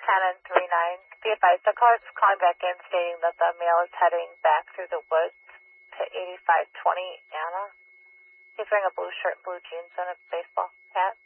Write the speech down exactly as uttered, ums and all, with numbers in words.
Canon three nine. Be advised, the caller is calling back in stating that the male is heading back through the woods to eighty-five twenty Anna. He's wearing a blue shirt, blue jeans, and a baseball hat.